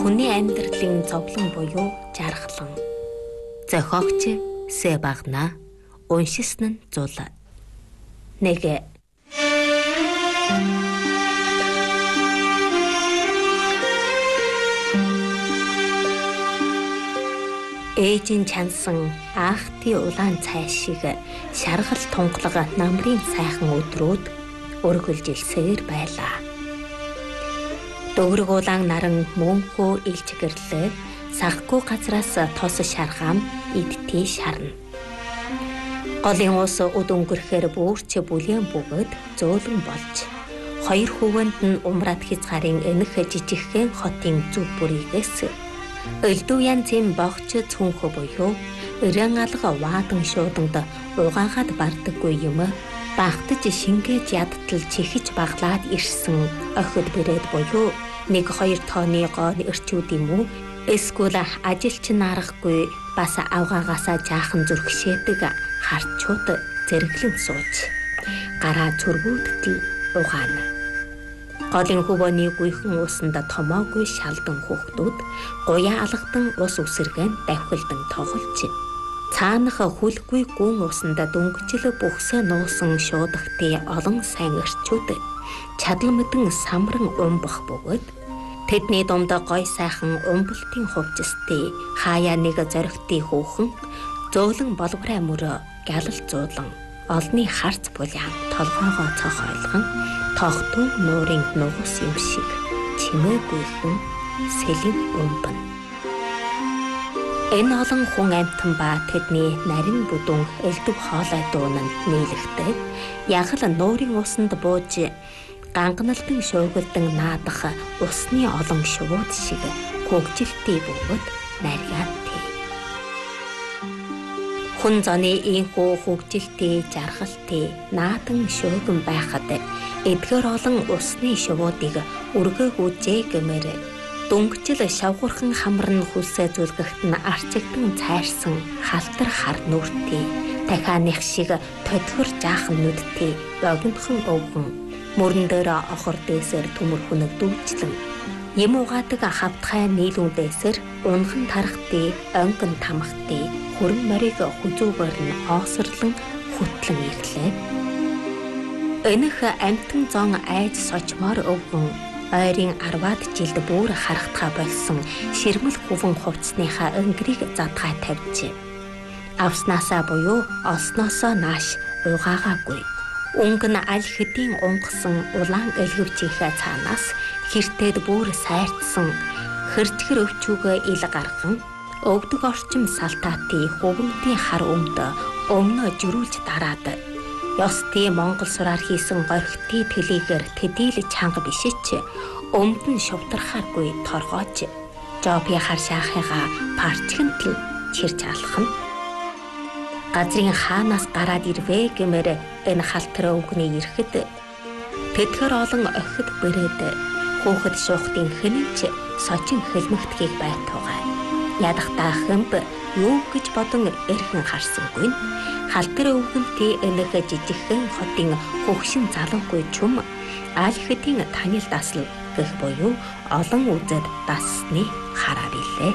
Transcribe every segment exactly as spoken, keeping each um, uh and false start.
Хүний амьдралын зовлон буюу жаргалан. Зохиогч Сэбагна, уншилсан нь Зул. Нэг. Ээжийн чансан аахтын улаан цай шиг шаргал тунгалаг намрын сайхан өдрүүд өргөлжилсээр байлаа. Дөгрөг улаан наран мөнхөө илж гэрлээ, саггүй газраас тос шаргаам идтий шарна. Голын ус уд өнгөрөхөр бүрч бүлээн бөгөөд зөөлөн болж, хоёр хөвөнд нь умраад хязгарын энэх жижигхэн хотын зүг бүрийгээс өлдөө янзын богч цүнх буюу өрөн алга ваадан шууданд угаагаад бардаггүй юм багтаж шингээж ядтал чихэж баглаад ирсэн охид бэрээд буюу нэг хоёр тооны гоон эрчүүд юм уу эсвэл ажилч нарахгүй бас авгаагаасаа жаахан зүрхшээдэг харчууд зэрэглэн сууж гараа зүргүүдтэл угаана. Голын хөвөний гүйхэн усанд томоогүй шалдан хүүхдүүд гуяа алгадан ус үсэргэн давхилдан тоглож цаанах хүлгүй гүн усанд дөнгөжл бүхсээ нуусан шуудахтын олон сайн эрчүүд чадал мэдэн самран умбах бөгөөд тэдний дунд гой сайхан умбалтын хувцастай хаяа нэг зоригтын хүүхэн зөөлөн боловраа мөрөө гялал зуулан олны харц булаан толгоогоо цохойлгон тогтун нуурын нугас юм шиг чимээгүйхэн сэлэн өмбөн. Энэ олон хүн амтан ба тэдний нарийн бүдүүн элдв хоолой дуунанд нийлэхдээ ягал нуурын усанд бууж ганганалдан шуугилдан наадах усны олон шувууд шиг хөгжилтэй бөгөөд наргаантай. Хүн зоны ийхүү хөгжилтэй жаргалтай наадан шууган байхад эдгээр олон усны шувуудыг өргөөгүүжээ гэмээр дөнгөжл шавхурхан хамран хүлсээ зүлгэхт нь арчигдан цайрсан халтар хар нүртэй дахианых шиг тодгор жаахан нүдтэй богинохон өвгөн мөрөн дээр охор дээсээр төмөр хүнэг дүүчлэн юм угаадаг хавтгай нийлүүн дээсээр унхан тархтай онгон тамхтай хүрэн морийг хүзүүгээр нь оосрлон хүтлэн ирлээ. Энэх амтан зон айж сочмоор өвгөн ойрын арваад жилд бүр харахтаа болсон ширмэл хуван хувцсныхаа өнгөрийг задгай тавьж авснаасаа буюу олсноосоо нааш угаагаагүй. Өнгөн аль хэдийн унгасан улаан элгэвчийнхээ цаанаас хэртээд бүр сайртсан хэрчгэр өвчүүгээ ил гарган өвдөг орчим салтаатын хувангтын хар өмд өмнө жирүүлж дараад ёстой Монгол сураар хийсэн горхтын тэлийгээр тэдийл чанга бишээч өмд нь шувтархааргүй торгоож жопи хар шаахыгаа парчгэнтэл чирч алхна. Газрын хаанаас гараад ирвэ гэмээр энэ халтар өвгний ирэхэд тэтгэр олон охид бэрээд хүүхэд шуухтын хэнэнч сочин хөлмөгтгийг байтугай. Ядахтаа хэмб юу гэж бодон эрхэн харсангүй. Халтар өвгөнтэй энэх жижигхэн хотын хөгшин залуугүй чүм аль хэдийн танил дасал гэх буюу олон үзэд дассны хараар илээ.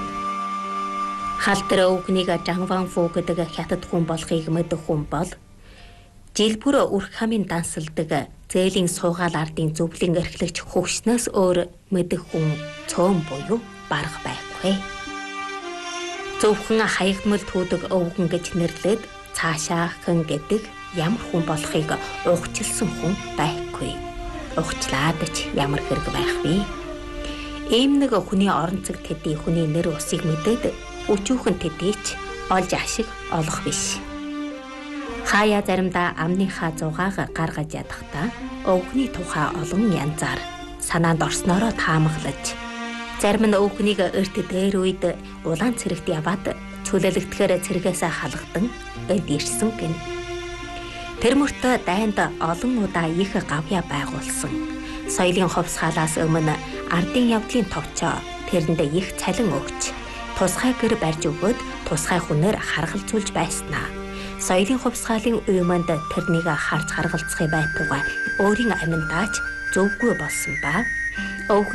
Халтар өвгнийг Жанван Фу гэдэг хятад хүн болохыг мэдэх хүн бол жил бүр үрх хамын дансалдаг зээлийн суугаал ардын зөвлөн эрхлэгч хөгшнөөс өөр мэдэх хүн цөөн буюу барах байхгүй. Зөвхөн хаягдмал түүдэг өвгөн гэж нэрлээд цаашаа хэн гэдэг ямар хүн болохыг ухчилсан хүн байхгүй. Ухчлаад ч ямар хэрэг байх вэ? Ийм нэг хүний орон зэг тэдний хүний нэр усыг мэдээд өчүүхэн тэдийч олж ашиг олох биш. Хаяа заримдаа амныхаа зугааг гаргаж ядахтаа өвгний тухай олон янзаар санаанд орсноороо таамаглаж зарим нь өвгнийг эрт дээр үед улаан цэрэгт яваад цөлөлөгдөхөр цэргээсээ халгадан эд ирсэн гин. Тэр мөртөө дайнд олон удаа их гавья байгуулсан. Соёлын хувьсгалаас өмнө ардын явдлын товчоо тэрэнд их цалин өгч тусгай гэр барьж өгөөд тусгай хүнээр харгалзуулж байснаа. Соёлын хувьсгалын уйманд тэрнийг харж харгалцахыг байтугай өөрийн аминдаач зөвгүй болсон ба